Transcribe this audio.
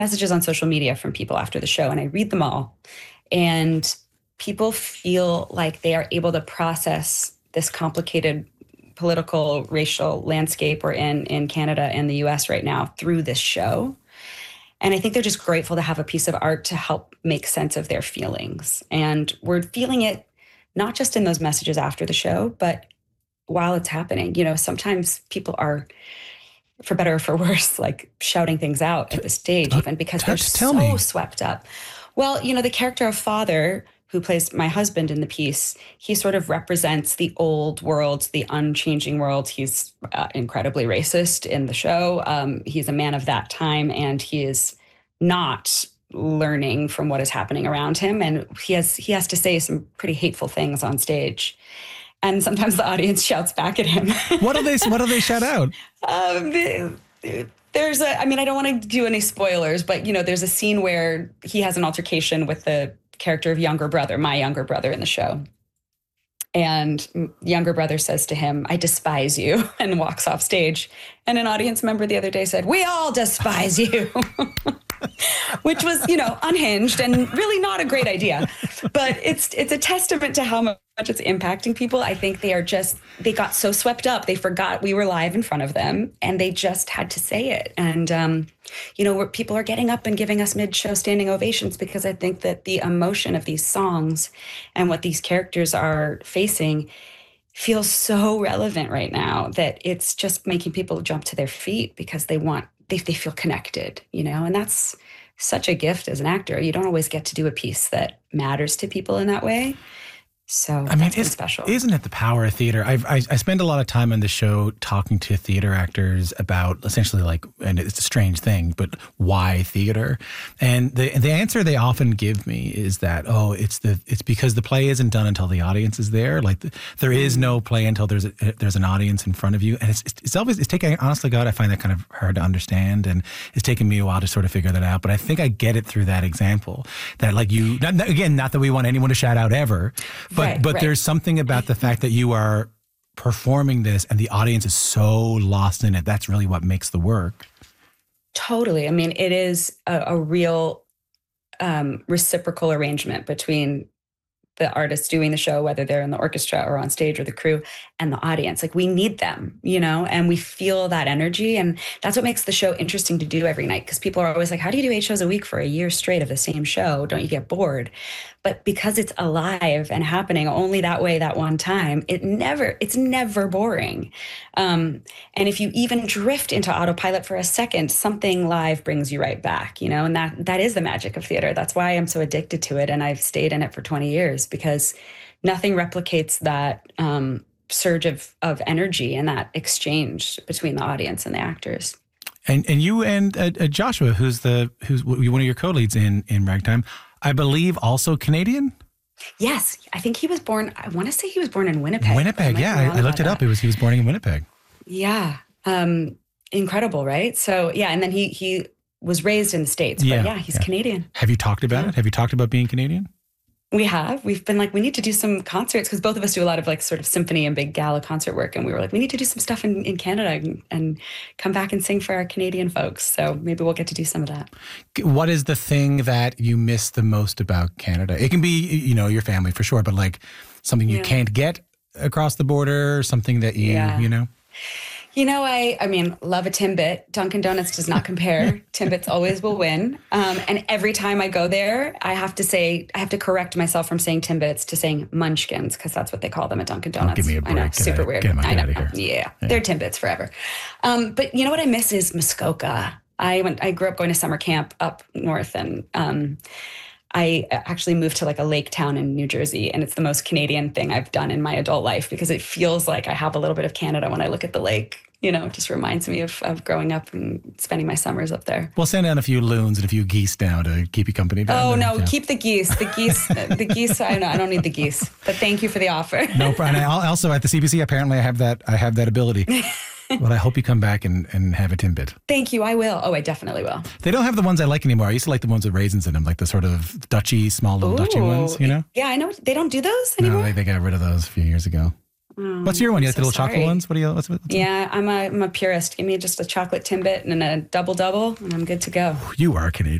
messages on social media from people after the show, and I read them all. And people feel like they are able to process this complicated political, racial landscape we're in Canada and the US right now through this show. And I think they're just grateful to have a piece of art to help make sense of their feelings. And we're feeling it not just in those messages after the show, but while it's happening. You know, sometimes people are, for better or for worse, like shouting things out at the stage, even because they're so swept up. Well, you know, the character of Father, who plays my husband in the piece, he sort of represents the old world, the unchanging world. He's incredibly racist in the show. He's a man of that time, and he is not learning from what is happening around him. And he has to say some pretty hateful things on stage. And sometimes the audience shouts back at him. What do they shout out? There's I don't want to do any spoilers, but, you know, there's a scene where he has an altercation with the character of my younger brother in the show. And younger brother says to him, "I despise you," and walks off stage. And an audience member the other day said, "We all despise you," which was, you know, unhinged and really not a great idea. But it's a testament to how much it's impacting people. I think they got so swept up, they forgot we were live in front of them, and they just had to say it. And, you know, people are getting up and giving us mid-show standing ovations, because I think that the emotion of these songs and what these characters are facing feels so relevant right now that it's just making people jump to their feet, because they feel connected, you know, and that's such a gift as an actor. You don't always get to do a piece that matters to people in that way. So it's special. Isn't it the power of theater? I spend a lot of time on the show talking to theater actors about essentially, like, and it's a strange thing, but why theater? And the answer they often give me is that, it's because the play isn't done until the audience is there. Like there is no play until there's an audience in front of you. And it's taking, honestly, God, I find that kind of hard to understand, and it's taken me a while to sort of figure that out. But I think I get it through that example that, like, not that we want anyone to shout out ever, but there's something about the fact that you are performing this and the audience is so lost in it. That's really what makes the work. Totally. I mean, it is a real reciprocal arrangement between the artists doing the show, whether they're in the orchestra or on stage, or the crew and the audience. Like, we need them, you know, and we feel that energy. And that's what makes the show interesting to do every night. Because people are always like, how do you do 8 shows a week for a year straight of the same show? Don't you get bored? But because it's alive and happening only that way, that one time, it's never boring. And if you even drift into autopilot for a second, something live brings you right back, you know, and that is the magic of theater. That's why I'm so addicted to it. And I've stayed in it for 20 years, because nothing replicates that surge of energy and that exchange between the audience and the actors. And you and Joshua, who's one of your co-leads in Ragtime, I believe also Canadian? Yes. I think he was born, I want to say he was born in Winnipeg. Winnipeg, yeah. I looked it up. He was born in Winnipeg. Yeah. Incredible, right? So, yeah. And then he was raised in the States. But he's Canadian. Have you talked about it? Have you talked about being Canadian? We have. We've been like, we need to do some concerts, because both of us do a lot of like sort of symphony and big gala concert work. And we were like, we need to do some stuff in Canada and come back and sing for our Canadian folks. So maybe we'll get to do some of that. What is the thing that you miss the most about Canada? It can be, you know, your family for sure, but like something you can't get across the border, something that you know? You know, I mean, love a Timbit. Dunkin' Donuts does not compare. Timbits always will win. And every time I go there, I have to correct myself from saying Timbits to saying Munchkins, because that's what they call them at Dunkin' Donuts. Give me a break. I know, super weird. Get out of here. Yeah, they're Timbits forever. But you know what I miss is Muskoka. I grew up going to summer camp up north, and I actually moved to like a lake town in New Jersey, and it's the most Canadian thing I've done in my adult life, because it feels like I have a little bit of Canada when I look at the lake. You know, it just reminds me of growing up and spending my summers up there. We'll send down a few loons and a few geese down to keep you company. Keep the geese. The geese. I don't need the geese. But thank you for the offer. No problem. And also at the CBC, apparently I have that ability. Well, I hope you come back and have a Timbit. Thank you. I will. Oh, I definitely will. They don't have the ones I like anymore. I used to like the ones with raisins in them, like the sort of Dutchy, small little Dutchy ones, you know? Yeah, I know. They don't do those anymore? No, they got rid of those a few years ago. What's your one? You like the little chocolate sorry. ones? What do you? What's Yeah, I'm a purist. Give me just a chocolate Timbit and a double, and I'm good to go. You are Canadian.